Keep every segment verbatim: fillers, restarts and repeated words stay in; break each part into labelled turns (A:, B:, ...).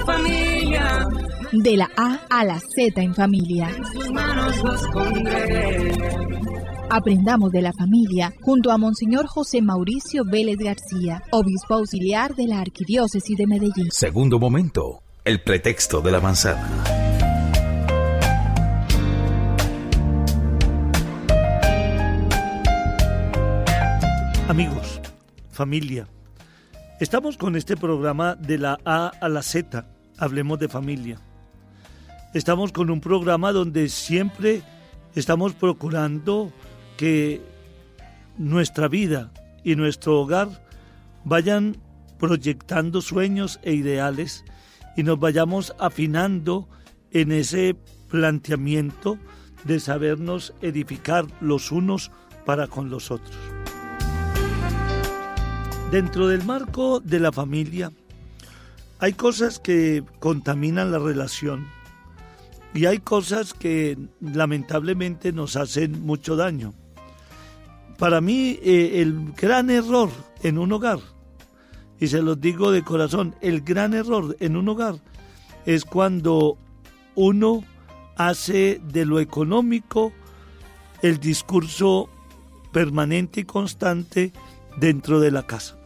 A: familia.
B: De la A a la Z en familia.
A: En sus manos los pondré.
B: Aprendamos de la familia junto a Monseñor José Mauricio Vélez García, obispo auxiliar de la Arquidiócesis de Medellín.
C: Segundo momento, el pretexto de la manzana.
D: Amigos, familia, estamos con este programa de la A a la Z, hablemos de familia. Estamos con un programa donde siempre estamos procurando que nuestra vida y nuestro hogar vayan proyectando sueños e ideales y nos vayamos afinando en ese planteamiento de sabernos edificar los unos para con los otros. Dentro del marco de la familia hay cosas que contaminan la relación y hay cosas que lamentablemente nos hacen mucho daño. Para mí, eh, el gran error en un hogar, y se los digo de corazón, el gran error en un hogar es cuando uno hace de lo económico el discurso permanente y constante dentro de la casa.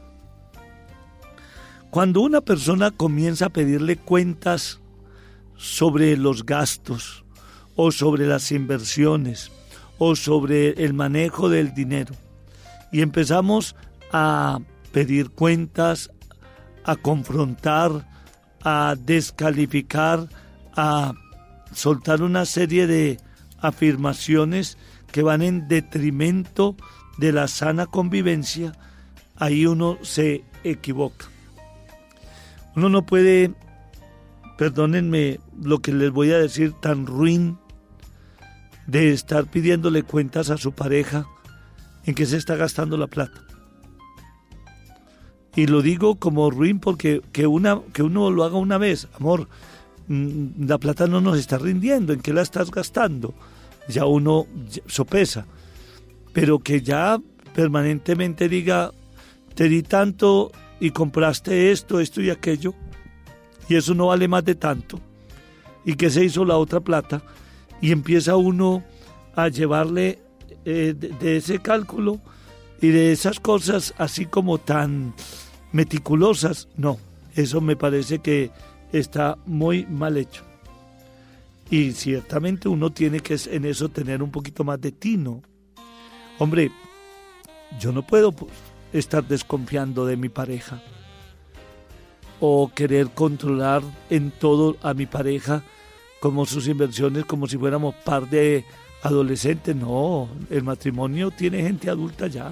D: Cuando una persona comienza a pedirle cuentas sobre los gastos o sobre las inversiones o sobre el manejo del dinero y empezamos a pedir cuentas, a confrontar, a descalificar, a soltar una serie de afirmaciones que van en detrimento de la sana convivencia, ahí uno se equivoca. Uno no puede, perdónenme lo que les voy a decir, tan ruin de estar pidiéndole cuentas a su pareja en que se está gastando la plata. Y lo digo como ruin porque que, una, que uno lo haga una vez, amor, la plata no nos está rindiendo, ¿en qué la estás gastando? Ya uno sopesa, pero que ya permanentemente diga, te di tanto y compraste esto, esto y aquello, y eso no vale más de tanto, y que se hizo la otra plata, y empieza uno a llevarle eh, de, de ese cálculo y de esas cosas así como tan meticulosas. No, eso me parece que está muy mal hecho. Y ciertamente uno tiene que en eso tener un poquito más de tino. Hombre, yo no puedo estar desconfiando de mi pareja o querer controlar en todo a mi pareja como sus inversiones, como si fuéramos par de adolescentes. No, el matrimonio tiene gente adulta ya.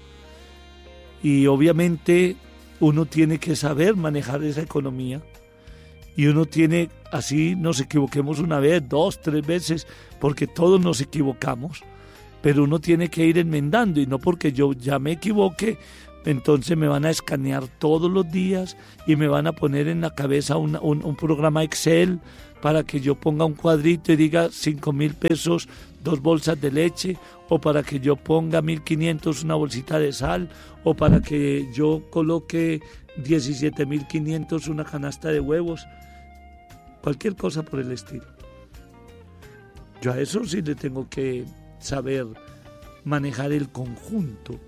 D: Y obviamente uno tiene que saber manejar esa economía. Y uno tiene, así nos equivoquemos una vez, dos, tres veces, porque todos nos equivocamos. Pero uno tiene que ir enmendando, y no porque yo ya me equivoque, entonces me van a escanear todos los días y me van a poner en la cabeza una, un, un programa Excel para que yo ponga un cuadrito y diga cinco mil pesos, dos bolsas de leche, o para que yo ponga mil quinientos, una bolsita de sal, o para que yo coloque diecisiete mil quinientos, una canasta de huevos, cualquier cosa por el estilo. Yo a eso sí le tengo que saber manejar el conjunto.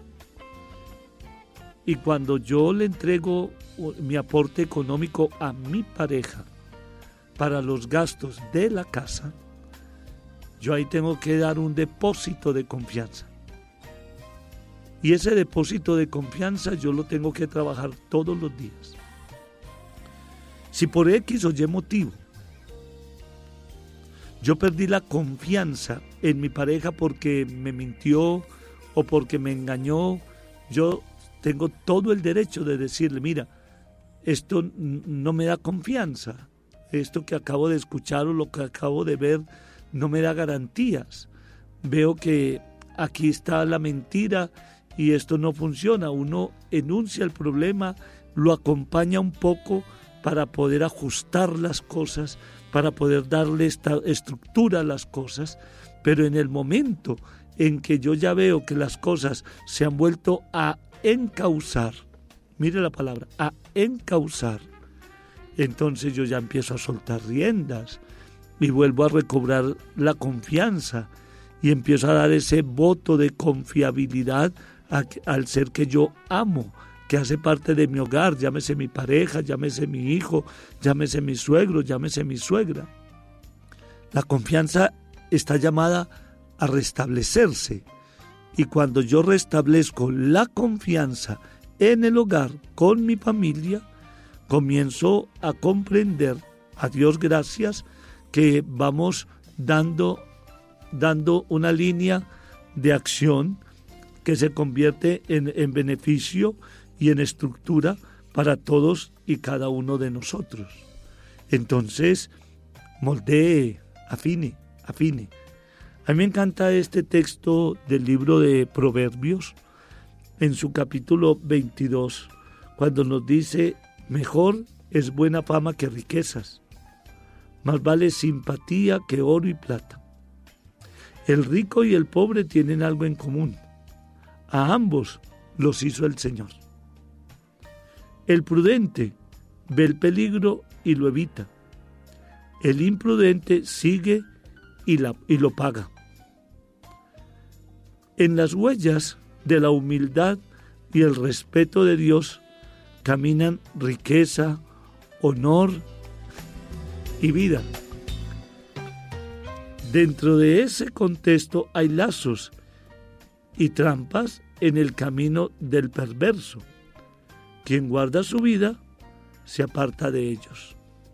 D: Y cuando yo le entrego mi aporte económico a mi pareja para los gastos de la casa, yo ahí tengo que dar un depósito de confianza. Y ese depósito de confianza yo lo tengo que trabajar todos los días. Si por X o Y motivo yo perdí la confianza en mi pareja porque me mintió o porque me engañó, yo tengo todo el derecho de decirle, mira, esto no me da confianza, esto que acabo de escuchar o lo que acabo de ver no me da garantías. Veo que aquí está la mentira y esto no funciona. Uno enuncia el problema, lo acompaña un poco para poder ajustar las cosas, para poder darle esta estructura a las cosas, pero en el momento en que yo ya veo que las cosas se han vuelto a encauzar, mire la palabra, a encauzar, entonces yo ya empiezo a soltar riendas y vuelvo a recobrar la confianza y empiezo a dar ese voto de confiabilidad a, al ser que yo amo, que hace parte de mi hogar, llámese mi pareja, llámese mi hijo, llámese mi suegro, llámese mi suegra. La confianza está llamada a restablecerse, y cuando yo restablezco la confianza en el hogar con mi familia, comienzo a comprender, a Dios gracias, que vamos dando, dando una línea de acción que se convierte en, en beneficio y en estructura para todos y cada uno de nosotros. Entonces, moldee, afine, afine. A mí me encanta este texto del libro de Proverbios, en su capítulo veintidós, cuando nos dice: mejor es buena fama que riquezas, más vale simpatía que oro y plata. El rico y el pobre tienen algo en común: a ambos los hizo el Señor. El prudente ve el peligro y lo evita. El imprudente sigue y, la, y lo paga. En las huellas de la humildad y el respeto de Dios caminan riqueza, honor y vida. Dentro de ese contexto hay lazos y trampas en el camino del perverso. Quien guarda su vida se aparta de ellos.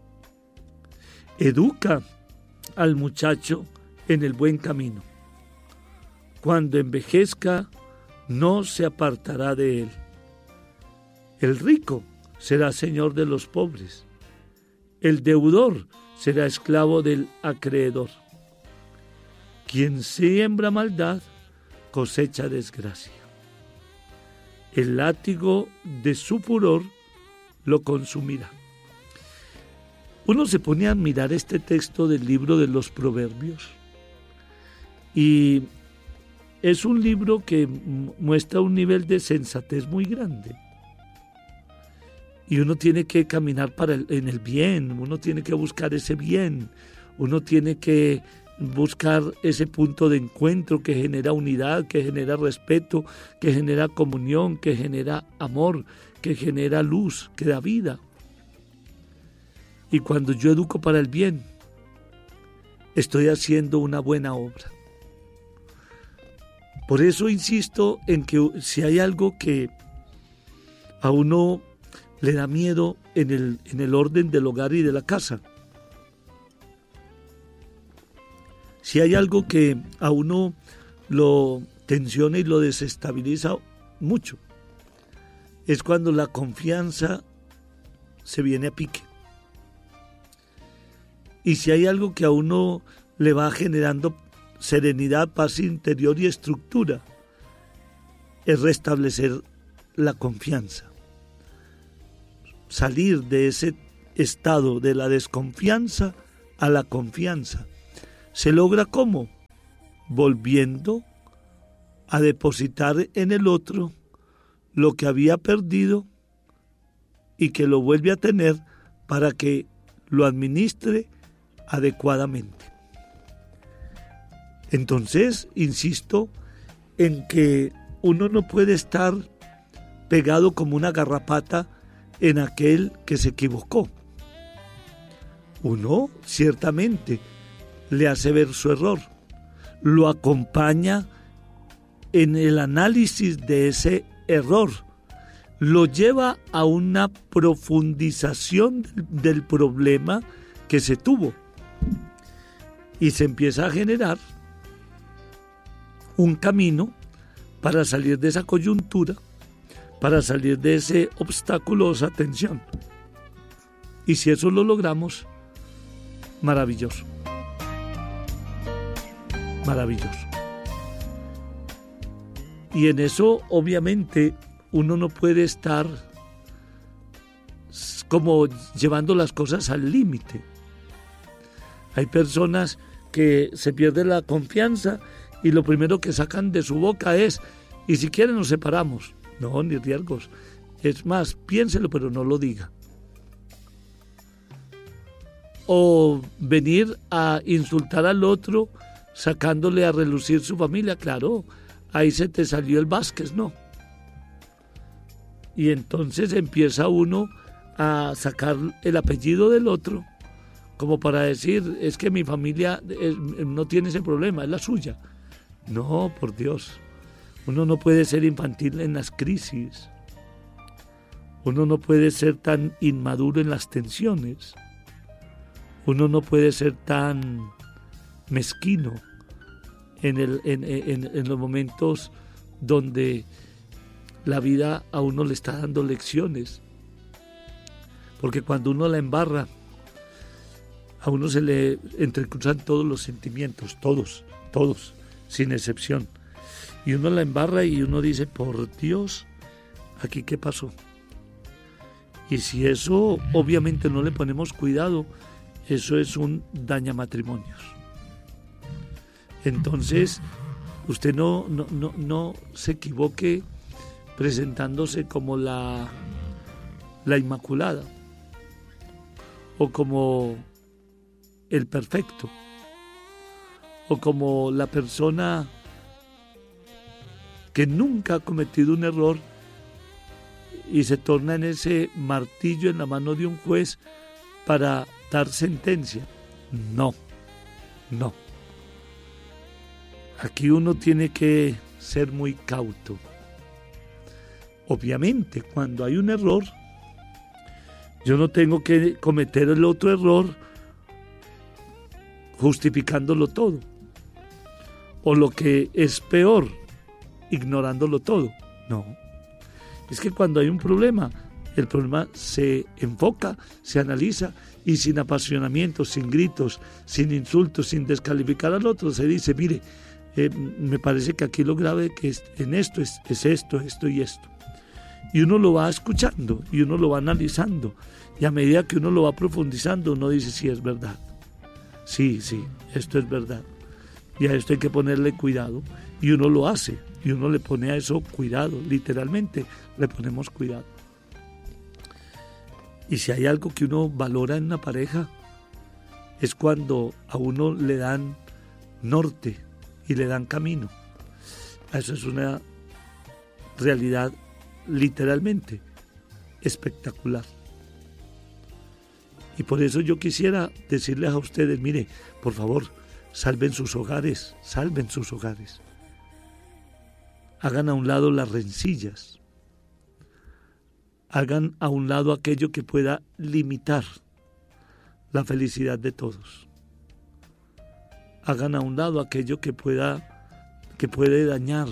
D: Educa al muchacho en el buen camino. Cuando envejezca, no se apartará de él. El rico será señor de los pobres. El deudor será esclavo del acreedor. Quien siembra maldad, cosecha desgracia. El látigo de su furor lo consumirá. Uno se pone a mirar este texto del libro de los Proverbios y es un libro que muestra un nivel de sensatez muy grande. Y uno tiene que caminar para el, en el bien, uno tiene que buscar ese bien, uno tiene que buscar ese punto de encuentro que genera unidad, que genera respeto, que genera comunión, que genera amor, que genera luz, que da vida. Y cuando yo educo para el bien, estoy haciendo una buena obra. Por eso insisto en que si hay algo que a uno le da miedo en el, en el orden del hogar y de la casa, si hay algo que a uno lo tensiona y lo desestabiliza mucho, es cuando la confianza se viene a pique. Y si hay algo que a uno le va generando serenidad, paz interior y estructura, es restablecer la confianza. Salir de ese estado de la desconfianza a la confianza. ¿Se logra cómo? Volviendo a depositar en el otro lo que había perdido y que lo vuelve a tener para que lo administre adecuadamente. Entonces, insisto en que uno no puede estar pegado como una garrapata en aquel que se equivocó. Uno, ciertamente, le hace ver su error, lo acompaña en el análisis de ese error, lo lleva a una profundización del, del problema que se tuvo y se empieza a generar un camino para salir de esa coyuntura, para salir de ese obstáculo o esa tensión. Y si eso lo logramos, maravilloso. Maravilloso. Y en eso, obviamente, uno no puede estar como llevando las cosas al límite. Hay personas que se pierden la confianza y lo primero que sacan de su boca es: y si quieren nos separamos. No, ni riesgos. Es más, piénselo, pero no lo diga. o venir a insultar al otro sacándole a relucir su familia. Claro, ahí se te salió el Vázquez, ¿no? Y entonces empieza uno a sacar el apellido del otro como para decir, es que mi familia es, no tiene ese problema, es la suya. No, por Dios, uno no puede ser infantil en las crisis, uno no puede ser tan inmaduro en las tensiones, uno no puede ser tan mezquino en, el, en, en, en los momentos donde la vida a uno le está dando lecciones, porque cuando uno la embarra, a uno se le entrecruzan todos los sentimientos, todos, todos, sin excepción. Y uno la embarra y uno dice, por Dios, ¿aquí qué pasó? Y si eso obviamente no le ponemos cuidado, eso es un dañamatrimonios. Entonces, usted no, no, no, no se equivoque presentándose como la, la Inmaculada o como el perfecto o como la persona que nunca ha cometido un error y se torna en ese martillo en la mano de un juez para dar sentencia. No, no. Aquí uno tiene que ser muy cauto. Obviamente, cuando hay un error, yo no tengo que cometer el otro error justificándolo todo, o lo que es peor, ignorándolo todo. No, es que cuando hay un problema, el problema se enfoca, se analiza y sin apasionamientos, sin gritos, sin insultos, sin descalificar al otro, se dice, mire, eh, me parece que aquí lo grave que es, en esto es, es esto, esto y esto. Y uno lo va escuchando y uno lo va analizando, y a medida que uno lo va profundizando, uno dice, sí, es verdad. Sí, sí, esto es verdad. Y a esto hay que ponerle cuidado. Y uno lo hace. Y uno le pone a eso cuidado. Literalmente le ponemos cuidado. Y si hay algo que uno valora en una pareja, es cuando a uno le dan norte y le dan camino. Eso es una realidad literalmente espectacular. Y por eso yo quisiera decirles a ustedes, mire, por favor, salven sus hogares, salven sus hogares. Hagan a un lado las rencillas. Hagan a un lado aquello que pueda limitar la felicidad de todos. Hagan a un lado aquello que pueda, que puede dañar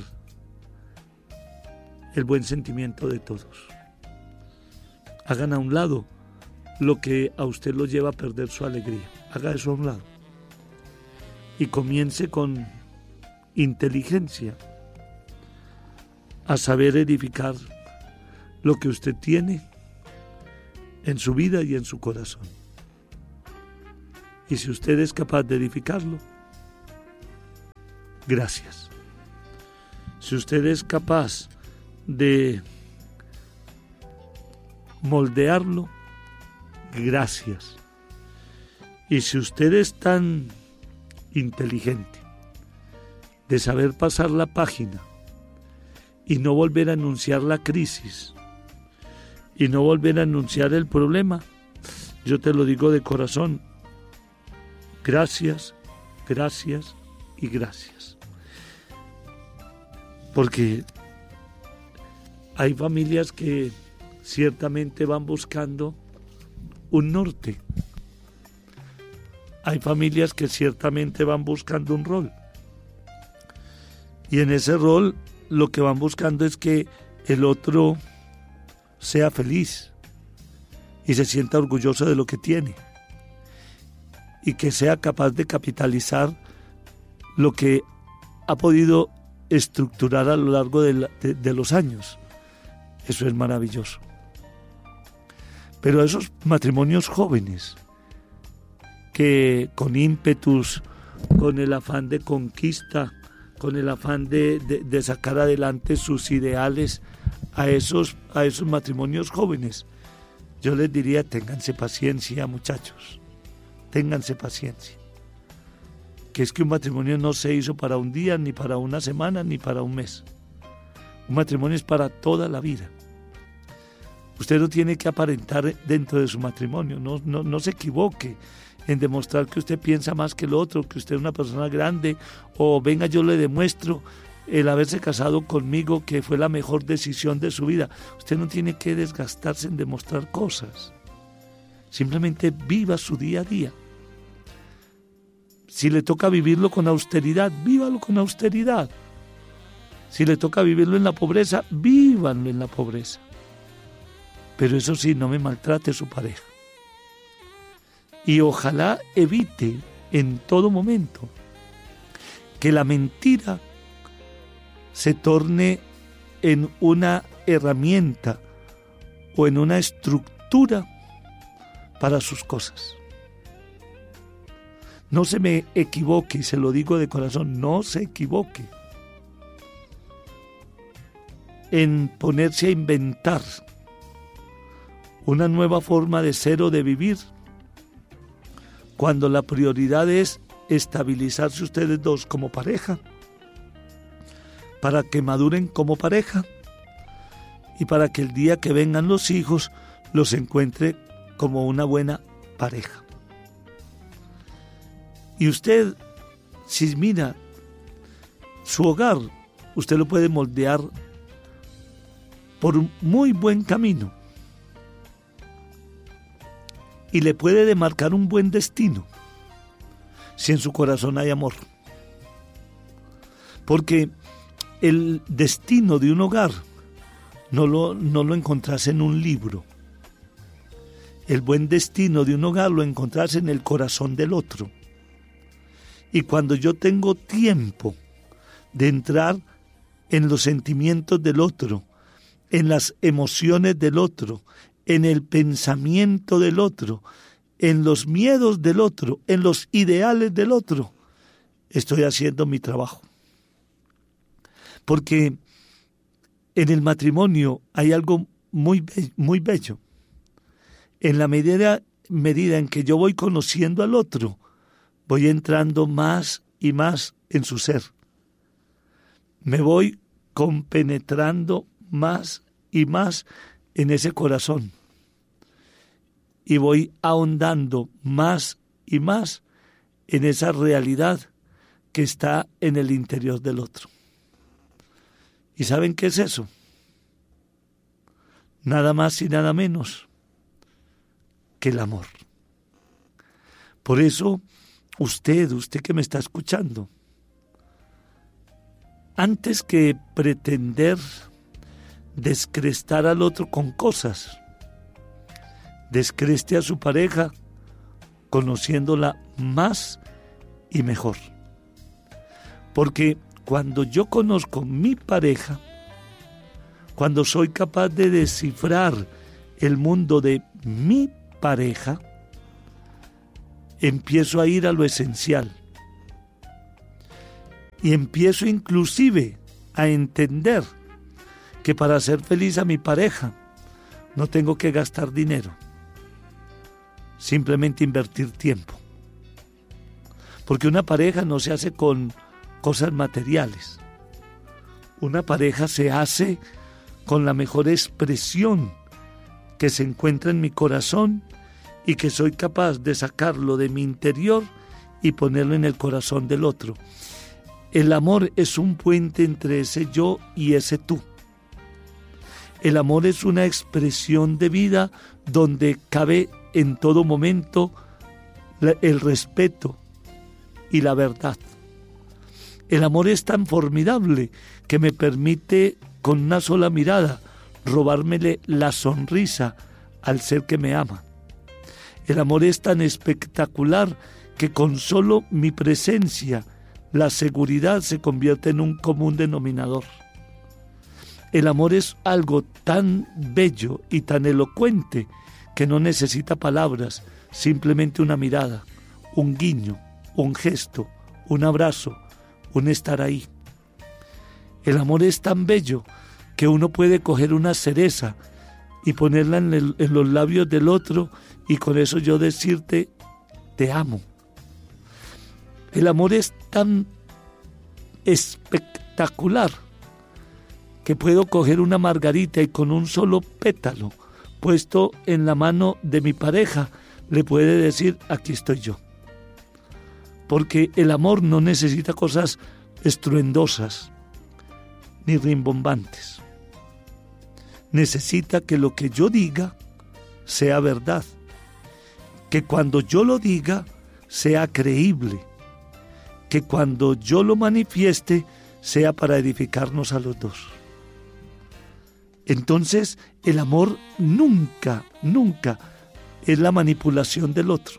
D: el buen sentimiento de todos. Hagan a un lado lo que a usted lo lleva a perder su alegría. Haga eso a un lado. Y comience con inteligencia a saber edificar lo que usted tiene en su vida y en su corazón. Y si usted es capaz de edificarlo, gracias. Si usted es capaz de moldearlo, gracias. Y si usted es tan inteligente de saber pasar la página y no volver a anunciar la crisis y no volver a anunciar el problema, yo te lo digo de corazón, gracias, gracias y gracias. Porque hay familias que ciertamente van buscando un norte. Hay familias que ciertamente van buscando un rol. Y en ese rol lo que van buscando es que el otro sea feliz y se sienta orgulloso de lo que tiene. Y que sea capaz de capitalizar lo que ha podido estructurar a lo largo de, la, de, de los años. Eso es maravilloso. Pero esos matrimonios jóvenes que con ímpetus, con el afán de conquista, con el afán de, de, de sacar adelante sus ideales, a esos, a esos matrimonios jóvenes, yo les diría, ténganse paciencia, muchachos, ténganse paciencia. Que es que un matrimonio no se hizo para un día, ni para una semana, ni para un mes. Un matrimonio es para toda la vida. Usted no tiene que aparentar dentro de su matrimonio, no, no, no se equivoque en demostrar que usted piensa más que el otro, que usted es una persona grande, o venga yo le demuestro el haberse casado conmigo que fue la mejor decisión de su vida. Usted no tiene que desgastarse en demostrar cosas. Simplemente viva su día a día. Si le toca vivirlo con austeridad, vívalo con austeridad. Si le toca vivirlo en la pobreza, vívanlo en la pobreza. Pero eso sí, no me maltrate su pareja. Y ojalá evite en todo momento que la mentira se torne en una herramienta o en una estructura para sus cosas. No se me equivoque, y se lo digo de corazón, no se equivoque en ponerse a inventar una nueva forma de ser o de vivir, cuando la prioridad es estabilizarse ustedes dos como pareja, para que maduren como pareja y para que el día que vengan los hijos los encuentre como una buena pareja. Y usted, si mira, su hogar, usted lo puede moldear por un muy buen camino y le puede demarcar un buen destino si en su corazón hay amor. Porque el destino de un hogar no lo, no lo encontrás en un libro. El buen destino de un hogar lo encontrás en el corazón del otro. Y cuando yo tengo tiempo de entrar en los sentimientos del otro, en las emociones del otro, en el pensamiento del otro, en los miedos del otro, en los ideales del otro, estoy haciendo mi trabajo. Porque en el matrimonio hay algo muy, be- muy bello. En la medida, medida en que yo voy conociendo al otro, voy entrando más y más en su ser. Me voy compenetrando más y más en ese corazón. Y voy ahondando más y más en esa realidad que está en el interior del otro. ¿Y saben qué es eso? Nada más y nada menos que el amor. Por eso, usted, usted que me está escuchando, antes que pretender descrestar al otro con cosas, descreste a su pareja conociéndola más y mejor. Porque cuando yo conozco mi pareja, cuando soy capaz de descifrar el mundo de mi pareja, empiezo a ir a lo esencial. Y empiezo inclusive a entender que para ser feliz a mi pareja no tengo que gastar dinero, simplemente invertir tiempo. Porque una pareja no se hace con cosas materiales. Una pareja se hace con la mejor expresión que se encuentra en mi corazón y que soy capaz de sacarlo de mi interior y ponerlo en el corazón del otro. El amor es un puente entre ese yo y ese tú. El amor es una expresión de vida donde cabe en todo momento el respeto y la verdad. El amor es tan formidable que me permite con una sola mirada robármele la sonrisa al ser que me ama. El amor es tan espectacular que con solo mi presencia la seguridad se convierte en un común denominador. El amor es algo tan bello y tan elocuente que no necesita palabras, simplemente una mirada, un guiño, un gesto, un abrazo, un estar ahí. El amor es tan bello que uno puede coger una cereza y ponerla en, el, en los labios del otro y con eso yo decirte te amo. El amor es tan espectacular que puedo coger una margarita y con un solo pétalo puesto en la mano de mi pareja le puede decir, aquí estoy yo. Porque el amor no necesita cosas estruendosas ni rimbombantes. Necesita que lo que yo diga sea verdad, que cuando yo lo diga sea creíble, que cuando yo lo manifieste sea para edificarnos a los dos. Entonces, el amor nunca, nunca es la manipulación del otro.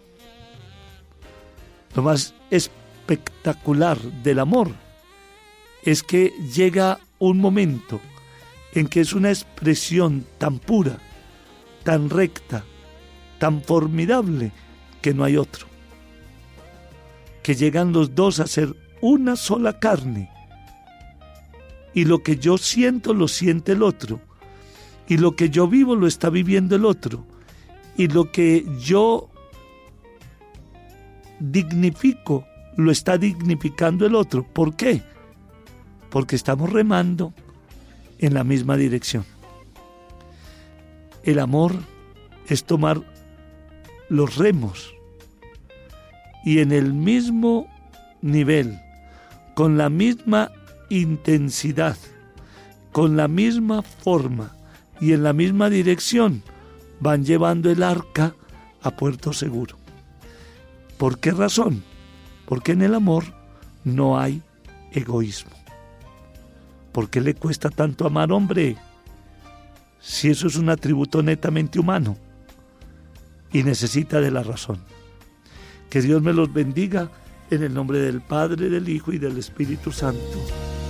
D: Lo más espectacular del amor es que llega un momento en que es una expresión tan pura, tan recta, tan formidable, que no hay otro. Que llegan los dos a ser una sola carne. Y lo que yo siento lo siente el otro. Y lo que yo vivo lo está viviendo el otro. Y lo que yo dignifico lo está dignificando el otro. ¿Por qué? Porque estamos remando en la misma dirección. El amor es tomar los remos y en el mismo nivel, con la misma intensidad, con la misma forma y en la misma dirección, van llevando el arca a puerto seguro. ¿Por qué razón? Porque en el amor no hay egoísmo. ¿Por qué le cuesta tanto amar, hombre? Si eso es un atributo netamente humano y necesita de la razón. Que Dios me los bendiga en el nombre del Padre, del Hijo y del Espíritu Santo.